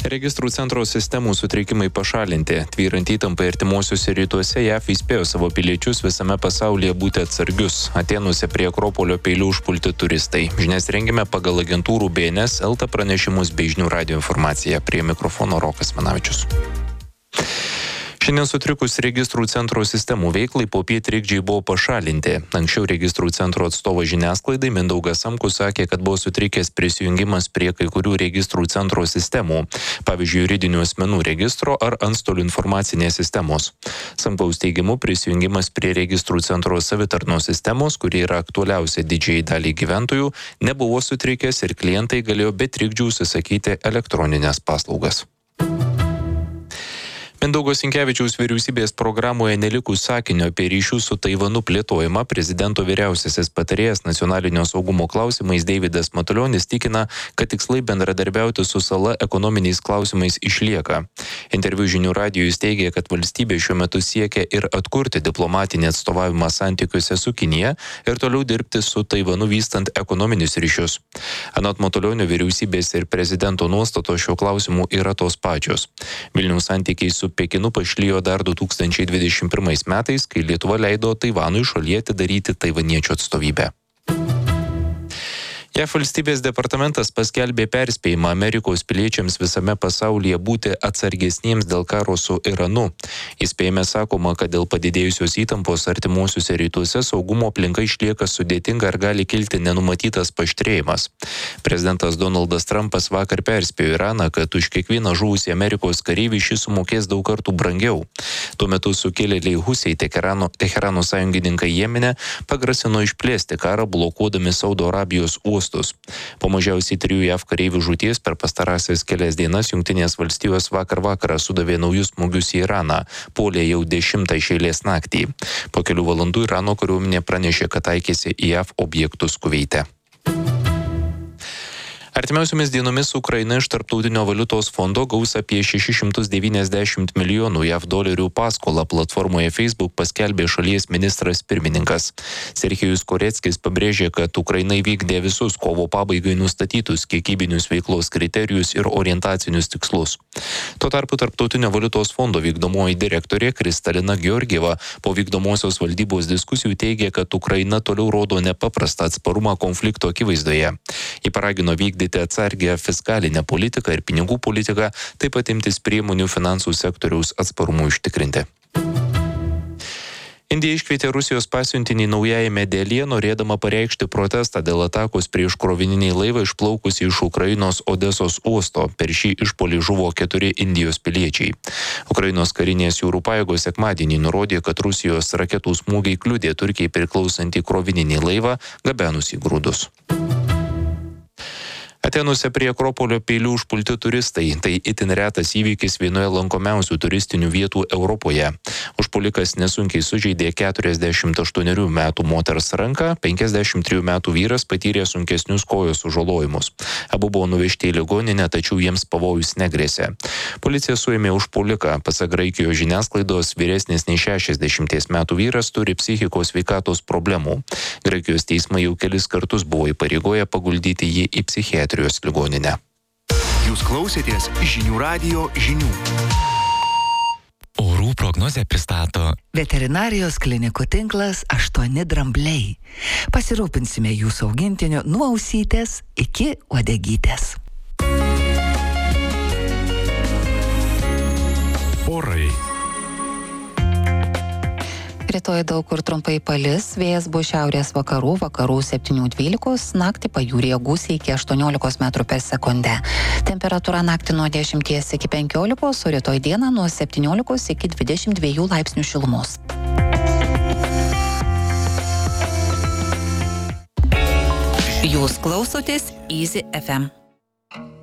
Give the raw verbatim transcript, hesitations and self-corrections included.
Registrų centro sistemų sutrikimai pašalinti. Tvyrant įtampai artimuosiuose rytuose, J A V įspėjo savo piliečius visame pasaulyje būti atsargius. Atėnuose prie Akropolio peilių užpulti turistai. Žinias rengėme pagal agentūrų B N S, Elta pranešimus bei žinių radijo informaciją. Prie mikrofono Rokas Manavičius. Šiandien sutrikus registrų centro sistemų veiklai popiet trikdžiai buvo pašalinti. Anksčiau registrų centro atstovas žiniasklaidai Mindaugas Samkus sakė, kad buvo sutrikęs prisijungimas prie kai kurių registrų centro sistemų, pavyzdžiui, juridinių asmenų registro ar antstolių informacinės sistemos. Samkaus teigimu, prisijungimas prie registrų centro savitarnos sistemos, kuri yra aktualiausia didžiai daliai gyventojų, nebuvo sutrikęs ir klientai galėjo be trikdžių užsisakyti elektroninės paslaugas. Mindaugo Sinkevičiaus vyriausybės programoje nelikus sakinio apie ryšių su Taivanu plėtojimą, prezidento vyriausiasis patarėjas nacionalinio saugumo klausimais Deividas Matulionis tikina, kad tikslai bendradarbiauti su sala ekonominiais klausimais išlieka. Interviu žinių radijui jis teigė, kad valstybė šiuo metu siekia ir atkurti diplomatinį atstovavimą santykiuose su Kinija ir toliau dirbti su Taivanu vystant ekonominius ryšius. Anot Matulionio, vyriausybės ir prezidento nuostatos šiuo klausimu yra tos pačios. Vilniaus santykiai su Pekinu pašlijo dar du tūkstančiai dvidešimt pirmais metais, kai Lietuva leido Taivanui šalyje atidaryti taivaniečių atstovybę. J A V valstybės departamentas paskelbė perspėjimą Amerikos piliečiams visame pasaulyje būti atsargesniems dėl karo su Iranu. Įspėjime sakoma, kad dėl padidėjusios įtampos artimuosiuose rytuose saugumo aplinka išlieka sudėtinga ir gali kilti nenumatytas paaštrėjimas. Prezidentas Donaldas Trumpas vakar perspėjo Iraną, kad už kiekvieną žuvusį Amerikos kareivį šis sumokės daug kartų brangiau. Tuo metu sukilėliai Husiai Teherano, Teherano sąjungininkai Jemene pagrasino išplėsti karą, blokuodami Saudo Arabijos uostus. Po mažiausiai trijų J A V kareivių žūties per pastarąsias kelias dienas Jungtinės valstijos vakar vakarą sudavė naujus smūgius į Iraną, puolė jau dešimtą iš eilės naktį. Po kelių valandų Irano kariuomenė pranešė, kad taikėsi į J A V objektus Kuveite. Artimiausiomis dienomis Ukraina iš Tarptautinio valiutos fondo gaus apie šešis šimtus devyniasdešimt milijonų J A V dolerių paskolą, platformoje Facebook paskelbė šalies ministras pirmininkas. Serhijus Koreckis pabrėžė, kad Ukraina įvykdė visus kovo pabaigai nustatytus kiekybinius veiklos kriterijus ir orientacinius tikslus. Tuo tarpu Tarptautinio valiutos fondo vykdomoji direktorė Kristalina Georgieva po vykdomosios valdybos diskusijų teigė, kad Ukraina toliau rodo nepaprastą atsparumą konflikto akivaizdoje. Ji paragino vykdyti atsargią fiskalinę politiką ir pinigų politiką, taip pat imtis priemonių finansų sektoriaus atsparumui užtikrinti. Indija iškvietė Rusijos pasiuntinį naujajame Delyje, norėdama pareikšti protestą dėl atakos prieš krovininį laivą išplaukusį iš Ukrainos Odesos uosto. Per šį išpuolį žuvo keturi Indijos piliečiai. Ukrainos karinės jūrų pajėgos sekmadienį nurodė, kad Rusijos raketų smūgiai kliudė Turkijai priklausantį krovininį laivą, gabenusį grūdus. Atėnuose prie Akropolio peilių užpulti turistai. Tai itin retas įvykis vienoje lankomiausių turistinių vietų Europoje. Užpuolikas nesunkiai sužeidė keturiasdešimt aštuonerių metų moters ranką, penkiasdešimt trijų metų vyras patyrė sunkesnius kojos sužalojimus. Abu buvo nuvežti į ligoninę, tačiau jiems pavojus negrėsė. Policija suėmė užpuoliką. Pasak Graikijos žiniasklaidos, vyresnis nei šešiasdešimties metų vyras turi psichikos sveikatos problemų. Graikijos teismai jau kelis kartus buvo įpareigoję paguldyti jį į psichiatrijos ligoninę. Jūs klausėtės žinių radijo žinių. Orų prognozę pristato veterinarijos klinikų tinklas aštuoni drambliai. Pasirūpinsime jūsų augintiniu nuo ausytės iki uodegytės. Orai. Rytoj daug kur trumpai palis, vėjas bus šiaurės vakarų, vakarų septynių dvylikos, naktį pajūryje gūsiai iki aštuoniolikos metrų per sekundę. Temperatūra naktį nuo dešimties iki penkiolikos, o rytoj dieną nuo septyniolikos iki dvidešimt dviejų laipsnių šilumos. Jūs klausotės Easy F M.